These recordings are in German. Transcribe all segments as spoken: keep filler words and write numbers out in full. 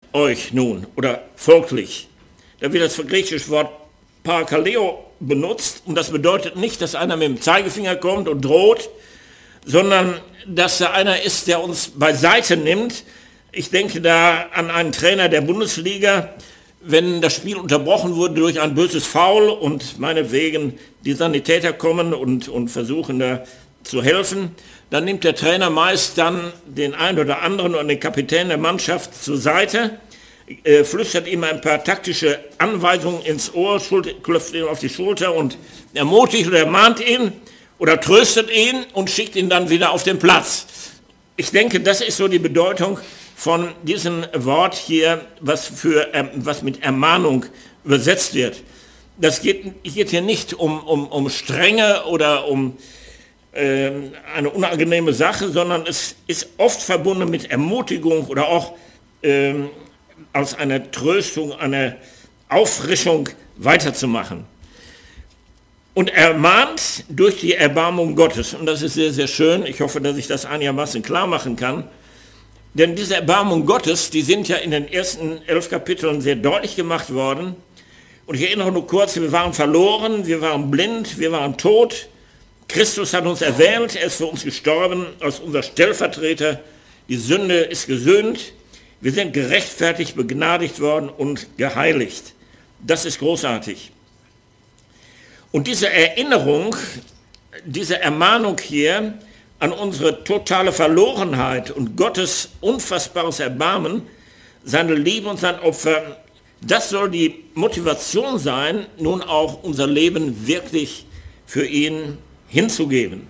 euch nun oder folglich. Da wird das griechische Wort Parakaleo benutzt und das bedeutet nicht, dass einer mit dem Zeigefinger kommt und droht, sondern dass da einer ist, der uns beiseite nimmt. Ich denke da an einen Trainer der Bundesliga, wenn das Spiel unterbrochen wurde durch ein böses Foul und meinetwegen die Sanitäter kommen und, und versuchen da zu helfen, dann nimmt der Trainer meist dann den einen oder anderen und den Kapitän der Mannschaft zur Seite, äh, flüstert ihm ein paar taktische Anweisungen ins Ohr, klopft ihm auf die Schulter und ermutigt oder ermahnt ihn oder tröstet ihn und schickt ihn dann wieder auf den Platz. Ich denke, das ist so die Bedeutung von diesem Wort hier, was, für, was mit Ermahnung übersetzt wird. Das geht, geht hier nicht um, um, um Strenge oder um äh, eine unangenehme Sache, sondern es ist oft verbunden mit Ermutigung oder auch äh, als eine Tröstung, eine Auffrischung weiterzumachen. Und ermahnt durch die Erbarmung Gottes. Und das ist sehr, sehr schön. Ich hoffe, dass ich das einigermaßen klar machen kann. Denn diese Erbarmung Gottes, die sind ja in den ersten elf Kapiteln sehr deutlich gemacht worden. Und ich erinnere nur kurz, wir waren verloren, wir waren blind, wir waren tot. Christus hat uns erwählt, er ist für uns gestorben als unser Stellvertreter. Die Sünde ist gesühnt. Wir sind gerechtfertigt, begnadigt worden und geheiligt. Das ist großartig. Und diese Erinnerung, diese Ermahnung hier an unsere totale Verlorenheit und Gottes unfassbares Erbarmen, seine Liebe und sein Opfer, das soll die Motivation sein, nun auch unser Leben wirklich für ihn hinzugeben.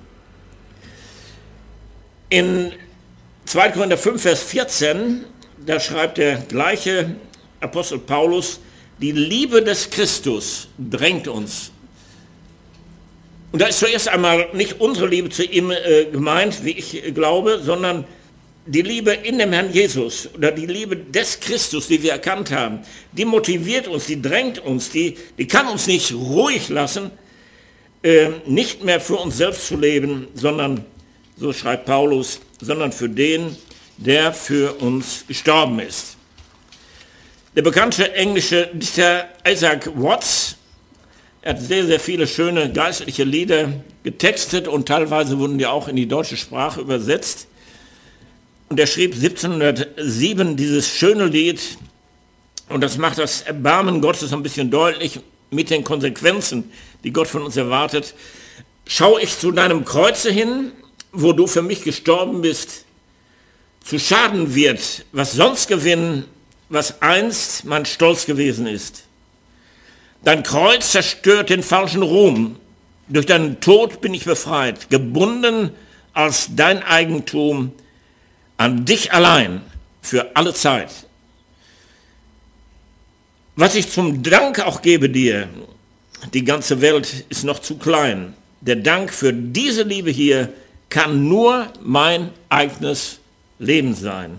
In zweiter Korinther fünf, Vers vierzehn, da schreibt der gleiche Apostel Paulus, die Liebe des Christus drängt uns. Und da ist zuerst einmal nicht unsere Liebe zu ihm äh, gemeint, wie ich äh, glaube, sondern die Liebe in dem Herrn Jesus oder die Liebe des Christus, die wir erkannt haben, die motiviert uns, die drängt uns, die, die kann uns nicht ruhig lassen, äh, nicht mehr für uns selbst zu leben, sondern, so schreibt Paulus, sondern für den, der für uns gestorben ist. Der bekannte englische Dichter Isaac Watts, er hat sehr, sehr viele schöne geistliche Lieder getextet und teilweise wurden die auch in die deutsche Sprache übersetzt. Und er schrieb siebzehnhundertsieben dieses schöne Lied und das macht das Erbarmen Gottes ein bisschen deutlich mit den Konsequenzen, die Gott von uns erwartet. Schau ich zu deinem Kreuze hin, wo du für mich gestorben bist, zu Schaden wird, was sonst gewinnen, was einst mein Stolz gewesen ist. Dein Kreuz zerstört den falschen Ruhm. Durch deinen Tod bin ich befreit, gebunden als dein Eigentum an dich allein für alle Zeit. Was ich zum Dank auch gebe dir, die ganze Welt ist noch zu klein. Der Dank für diese Liebe hier kann nur mein eigenes Leben sein.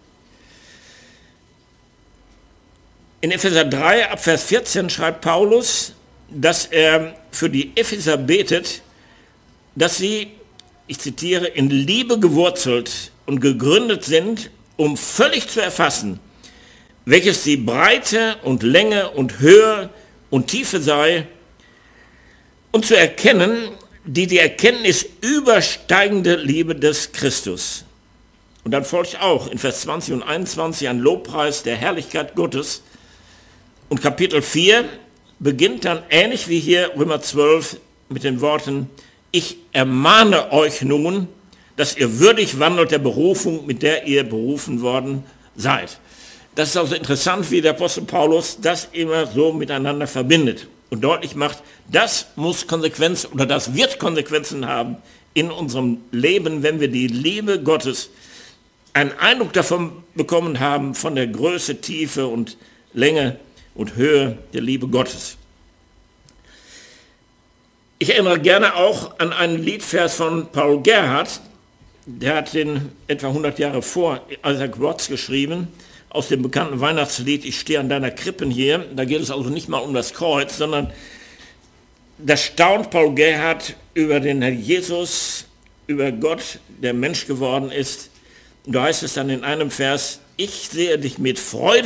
In Epheser drei, ab Vers vierzehn schreibt Paulus, dass er für die Epheser betet, dass sie, ich zitiere, in Liebe gewurzelt und gegründet sind, um völlig zu erfassen, welches die Breite und Länge und Höhe und Tiefe sei, und zu erkennen, die die Erkenntnis übersteigende Liebe des Christus. Und dann folgt auch in Vers zwanzig und einundzwanzig ein Lobpreis der Herrlichkeit Gottes. Und Kapitel vier beginnt dann ähnlich wie hier Römer zwölf mit den Worten, ich ermahne euch nun, dass ihr würdig wandelt der Berufung, mit der ihr berufen worden seid. Das ist also interessant, wie der Apostel Paulus das immer so miteinander verbindet und deutlich macht, das muss Konsequenzen oder das wird Konsequenzen haben in unserem Leben, wenn wir die Liebe Gottes, einen Eindruck davon bekommen haben, von der Größe, Tiefe und Länge und Höhe der Liebe Gottes. Ich erinnere gerne auch an einen Liedvers von Paul Gerhardt, der hat den etwa hundert Jahre vor Isaac Watts geschrieben, aus dem bekannten Weihnachtslied Ich stehe an deiner Krippen hier. Da geht es also nicht mal um das Kreuz, sondern da staunt Paul Gerhardt über den Herrn Jesus, über Gott, der Mensch geworden ist. Und da heißt es dann in einem Vers, ich sehe dich mit Freude